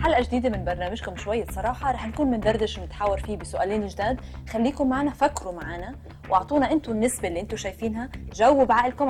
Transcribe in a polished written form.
حلقة جديدة من برنامجكم شوية صراحة، رح نكون مندردش ونتحاور فيه بسؤالين جداد. خليكم معنا، فكروا معنا واعطونا انتم النسبة اللي انتم شايفينها، جاوبوا بعقلكم